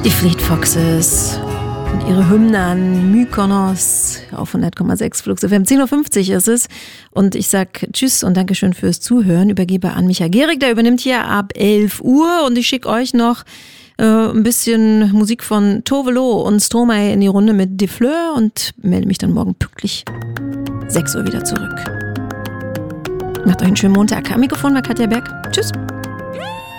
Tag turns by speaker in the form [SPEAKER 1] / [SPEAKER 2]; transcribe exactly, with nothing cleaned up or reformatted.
[SPEAKER 1] Die Fleet Foxes und ihre Hymne an Mykonos auf hundert Komma sechs Flux F M. zehn Uhr fünfzig ist es und ich sag Tschüss und Dankeschön fürs Zuhören. Übergebe an Micha Gehrig, der übernimmt hier ab elf Uhr und ich schicke euch noch äh, ein bisschen Musik von Tovelo und Stromae in die Runde mit De Fleur und melde mich dann morgen pünktlich sechs Uhr wieder zurück. Macht euch einen schönen Montag. Am Mikrofon war Katja Berg. Tschüss.